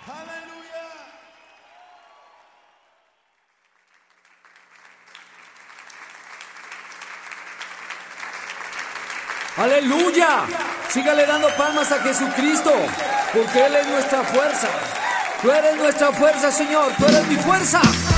¡Aleluya! Sígale dando palmas a Jesucristo, porque Él es nuestra fuerza. Tú eres nuestra fuerza, Señor. Tú eres mi fuerza.